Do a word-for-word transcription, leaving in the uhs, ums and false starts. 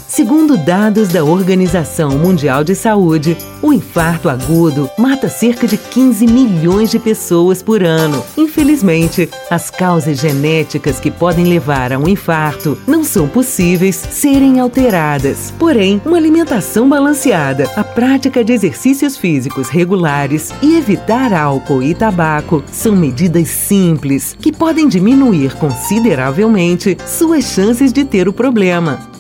Segundo dados da Organização Mundial de Saúde, o infarto agudo mata cerca de quinze milhões de pessoas por ano. Infelizmente, as causas genéticas que podem levar a um infarto não são possíveis serem alteradas. Porém, uma alimentação balanceada, a prática de exercícios físicos regulares e evitar álcool e tabaco são medidas simples que podem diminuir consideravelmente suas chances de ter o problema.